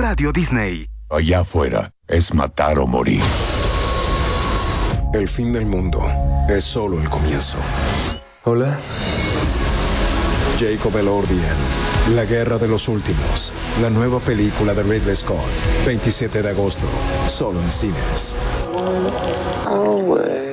Radio Disney. Allá afuera es matar o morir. El fin del mundo es solo el comienzo. Hola. Jacob Elordi en La Guerra de los Últimos, la nueva película de Ridley Scott, 27 de agosto, solo en cines.